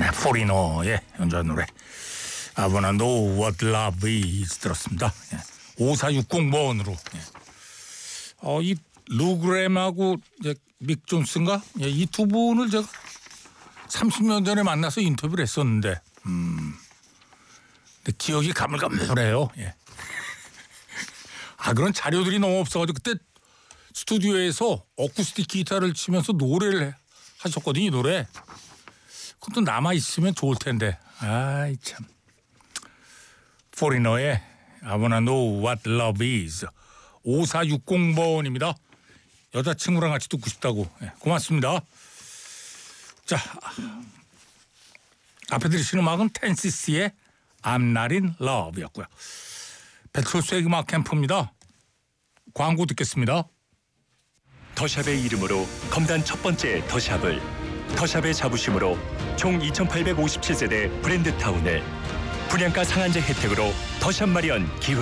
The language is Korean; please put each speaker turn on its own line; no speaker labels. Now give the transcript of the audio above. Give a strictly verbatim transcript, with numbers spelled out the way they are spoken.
네, 포리노의 연주한 노래 I wanna know what love is 들었습니다. 예. 오사육공 번으로 예. 어, 이 루그램하고 이제 믹 존슨가 예, 이 두 분을 제가 삼십 년 전에 만나서 인터뷰를 했었는데 음, 근데 기억이 가물가물해요. 예. 아 그런 자료들이 너무 없어가지고 그때 스튜디오에서 어쿠스틱 기타를 치면서 노래를 하셨거든요. 이 노래. 그것도 남아있으면 좋을 텐데. 아이 참. 포리너의 I wanna know what love is. 오사육공 번입니다. 여자친구랑 같이 듣고 싶다고. 네, 고맙습니다. 자, 앞에 들으신 음악은 텐시스의 I'm not in love였고요. 배철수의 음악 캠프입니다. 광고 듣겠습니다.
더샵의 이름으로 검단 첫 번째 더샵을, 더샵의 자부심으로 총 이천팔백오십칠 세대 브랜드타운을 분양가 상한제 혜택으로 더샵 마련 기회.